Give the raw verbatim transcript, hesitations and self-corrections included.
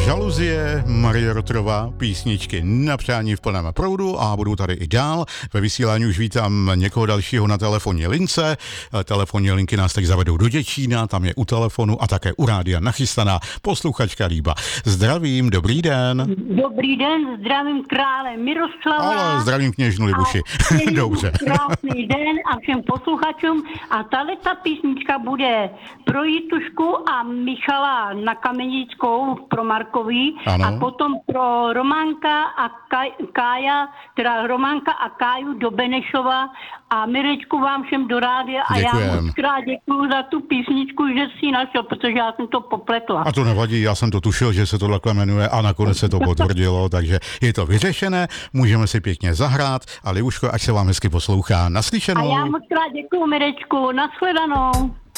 Žaluzie, Marie Rotrová, písničky na přání v plném proudu a budou tady i dál. Ve vysílání už vítám někoho dalšího na telefonní lince. Telefonní linky nás teď zavedou do Děčína, tam je u telefonu a také u rádia nachystaná posluchačka Líba. Zdravím, dobrý den. Dobrý den, zdravím krále Miroslava. Ale zdravím kněžnu Libuši. Dobře. Krásný den a všem posluchačům. A tahle ta písnička bude pro Jitušku a Michala na Kamenickou pro Markový. Ano. A potom pro Románka a Kaj, Kája, teda Románka a Káju do Benešova a Mirečku vám všem do rádia. A Děkujem. já moc krát děkuju za tu písničku, že jsi ji našel, protože já jsem to popletla. A to nevadí, já jsem to tušil, že se to takhle jmenuje a nakonec se to potvrdilo, takže je to vyřešené, můžeme si pěkně zahrát a Libuško, ať se vám hezky poslouchá. Naslyšenou. A já moc krát děkuju, Mirečku. Nashledanou.